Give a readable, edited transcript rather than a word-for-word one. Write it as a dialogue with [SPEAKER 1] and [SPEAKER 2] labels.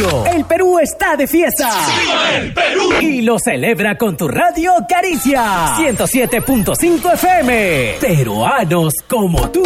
[SPEAKER 1] Radio. El Perú está de fiesta.
[SPEAKER 2] ¡Viva el Perú!
[SPEAKER 1] Y lo celebra con tu radio Caricia 107.5 FM. Peruanos como tú.